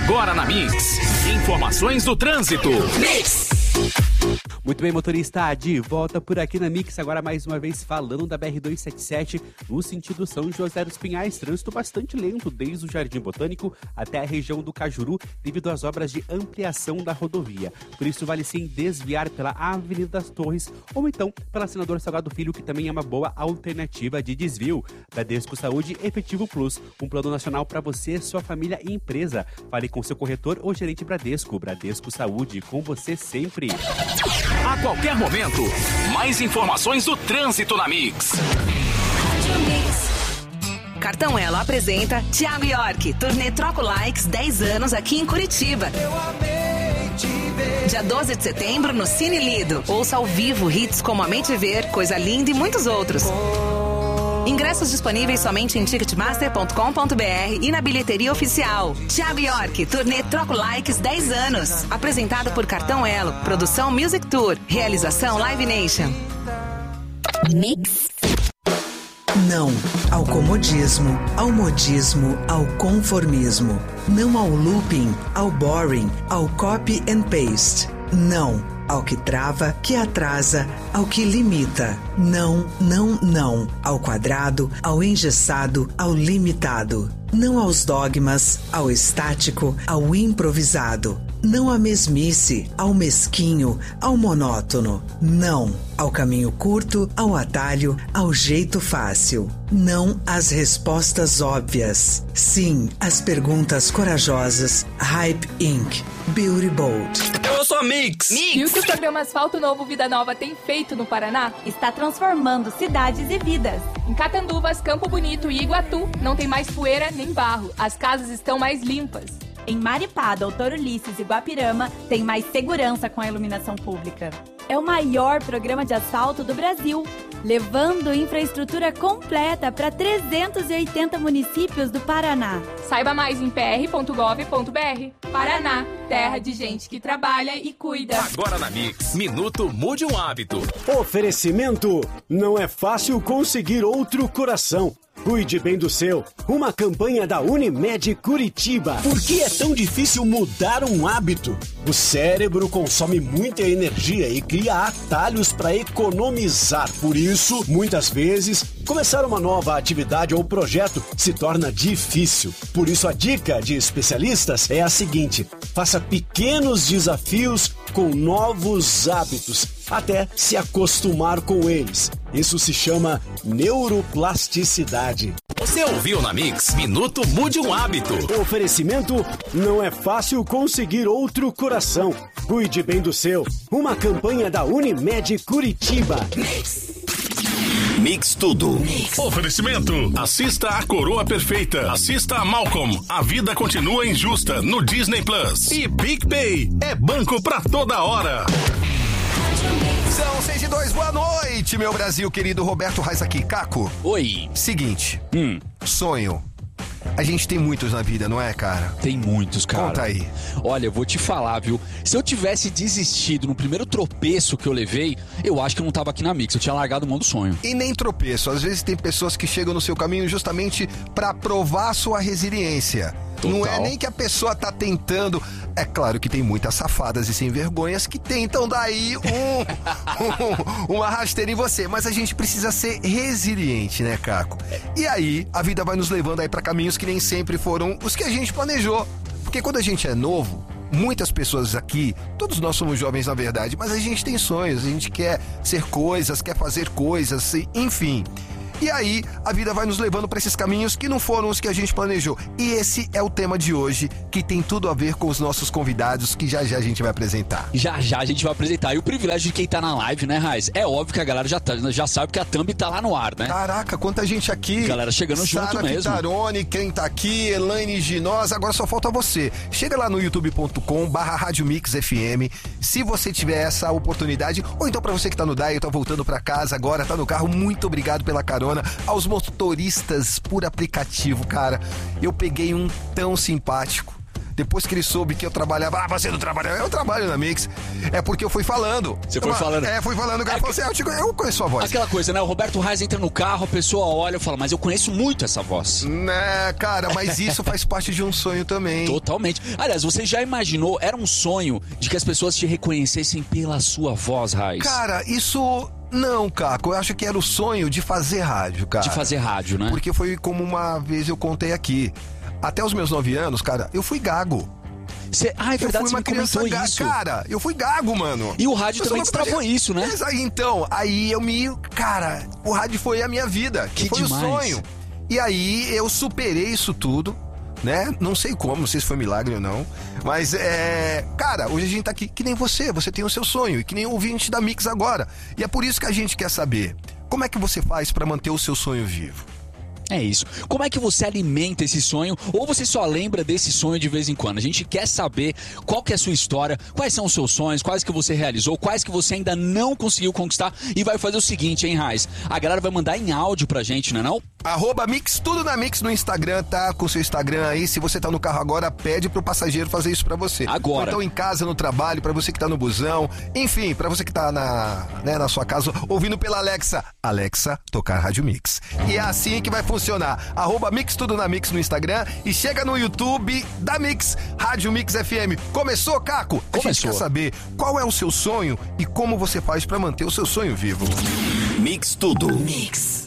Agora na Mix, informações do trânsito. Mix. Muito bem, motorista, de volta por aqui na Mix, agora mais uma vez falando da BR-277, no sentido São José dos Pinhais, trânsito bastante lento desde o Jardim Botânico até a região do Cajuru, devido às obras de ampliação da rodovia. Por isso, vale sim desviar pela Avenida das Torres, ou então pela Senador Salgado Filho, que também é uma boa alternativa de desvio. Bradesco Saúde Efetivo Plus, um plano nacional para você, sua família e empresa. Fale com seu corretor ou gerente Bradesco. Bradesco Saúde, com você sempre. A qualquer momento, mais informações do trânsito na Mix. Cartão Elo apresenta Thiago York, turnê Troco Likes 10 anos aqui em Curitiba. Dia 12 de setembro no Cine Lido. Ouça ao vivo hits como Amei Te Ver, Coisa Linda e muitos outros. Ingressos disponíveis somente em ticketmaster.com.br e na bilheteria oficial. Thiago York, turnê Troco Likes 10 anos. Apresentado por Cartão Elo, produção Music Tour, realização Live Nation. Mix. Não ao comodismo, ao modismo, ao conformismo. Não ao looping, ao boring, ao copy and paste. Não ao que trava, que atrasa, ao que limita. Não, não, não. Ao quadrado, ao engessado, ao limitado. Não aos dogmas, ao estático, ao improvisado. Não à mesmice, ao mesquinho, ao monótono. Não ao caminho curto, ao atalho, ao jeito fácil. Não às respostas óbvias. Sim às perguntas corajosas. Hype Inc. Beauty Bold. Eu sou a Mix. E o que o programa Asfalto Novo Vida Nova tem feito no Paraná? Está transformando cidades e vidas. Em Catanduvas, Campo Bonito e Iguatu, não tem mais poeira nem barro. As casas estão mais limpas. Em Maripá, Doutor Ulisses e Guapirama, tem mais segurança com a iluminação pública. É o maior programa de asfalto do Brasil, levando infraestrutura completa para 380 municípios do Paraná. Saiba mais em pr.gov.br. Paraná, terra de gente que trabalha e cuida. Agora na Mix, Minuto Mude um Hábito. Oferecimento: não é fácil conseguir outro coração. Cuide bem do seu. Uma campanha da Unimed Curitiba. Por que é tão difícil mudar um hábito? O cérebro consome muita energia e cria atalhos para economizar. Por isso, muitas vezes, começar uma nova atividade ou projeto se torna difícil. Por isso, a dica de especialistas é a seguinte: faça pequenos desafios com novos hábitos, até se acostumar com eles. Isso se chama neuroplasticidade. Você ouviu na Mix, Minuto Mude um Hábito. Oferecimento: não é fácil conseguir outro coração. Cuide bem do seu. Uma campanha da Unimed Curitiba. Mix Tudo. Oferecimento: assista a Coroa Perfeita. Assista a Malcolm. A vida continua injusta no Disney Plus. E PicPay é banco pra toda hora. São 6:02, boa noite, meu Brasil querido. Roberto Reis aqui. Caco. Oi. Seguinte, sonho. A gente tem muitos na vida, não é, cara? Tem muitos, cara. Conta aí. Olha, eu vou te falar, viu? Se eu tivesse desistido no primeiro tropeço que eu levei, eu acho que eu não tava aqui na Mix. Eu tinha largado mão do sonho. E nem tropeço. Às vezes tem pessoas que chegam no seu caminho justamente pra provar sua resiliência. Total. Não é nem que a pessoa tá tentando. É claro que tem muitas safadas e sem vergonhas que tentam daí uma rasteira em você. Mas a gente precisa ser resiliente, né, Caco? E aí, a vida vai nos levando aí pra caminhos que nem sempre foram os que a gente planejou. Porque quando a gente é novo, muitas pessoas aqui, todos nós somos jovens na verdade, mas a gente tem sonhos, a gente quer ser coisas, quer fazer coisas, enfim. E aí, a vida vai nos levando para esses caminhos que não foram os que a gente planejou. E esse é o tema de hoje, que tem tudo a ver com os nossos convidados, que já já a gente vai apresentar. Já já a gente vai apresentar. E o privilégio de quem tá na live, né, Raiz? É óbvio que a galera já sabe que a Thumb tá lá no ar, né? Caraca, quanta gente aqui. Galera chegando Sara junto mesmo. Pitarone, quem tá aqui, Elaine Ginosa, agora só falta você. Chega lá no youtube.com/radiomixfm, se você tiver essa oportunidade, ou então pra você que tá no DAI, tá voltando pra casa agora, tá no carro, muito obrigado pela carona. Aos motoristas por aplicativo, cara, eu peguei um tão simpático. depois que ele soube que eu trabalhava, você não trabalha, eu trabalho na Mix, é porque eu fui falando. Você foi falando? Fui falando, o cara falou assim, eu conheço a voz. Aquela coisa, né? O Roberto Reis entra no carro, a pessoa olha e fala, mas eu conheço muito essa voz. Né, cara, mas isso faz parte de um sonho também. Totalmente. Aliás, você já imaginou, era um sonho de que as pessoas te reconhecessem pela sua voz, Reis? Cara, isso... Não, Caco, eu acho que era o sonho de fazer rádio, cara. De fazer rádio, né? Porque foi como uma vez eu contei aqui. Até os meus 9 anos, cara, eu fui gago. É verdade, eu fui uma criança isso. Cara, eu fui gago, mano. E o rádio também destravou isso, né? Então, aí cara, o rádio foi a minha vida. Que foi demais. O sonho. E aí eu superei isso tudo, né? Não sei como, não sei se foi milagre ou não. Mas, cara, hoje a gente tá aqui que nem você tem o seu sonho. E que nem o ouvinte da Mix agora. E é por isso que a gente quer saber, como é que você faz pra manter o seu sonho vivo? É isso. Como é que você alimenta esse sonho? Ou você só lembra desse sonho de vez em quando? A gente quer saber qual que é a sua história, quais são os seus sonhos, quais que você realizou, quais que você ainda não conseguiu conquistar. E vai fazer o seguinte, hein, Reis? A galera vai mandar em áudio pra gente, não é não? @Mix, tudo na Mix no Instagram, tá? Com o seu Instagram aí. Se você tá no carro agora, pede pro passageiro fazer isso pra você. Agora. Ou então em casa, no trabalho, pra você que tá no busão. Enfim, pra você que tá na sua casa, ouvindo pela Alexa. Alexa, tocar Rádio Mix. E é assim que vai funcionar. @Mix, tudo na Mix no Instagram. E chega no YouTube da Mix, Rádio Mix FM. Começou, Caco? Começou. A gente quer saber qual é o seu sonho e como você faz pra manter o seu sonho vivo. Mix Tudo. Mix.